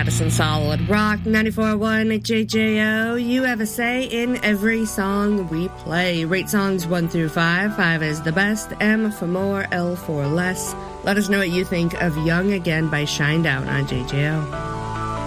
Madison Solid Rock 94.1 JJO. You have a say in every song we play. Rate songs 1 through 5. 5 is the best, M for more, L for less. Let us know what you think of Young Again by Shinedown on JJO.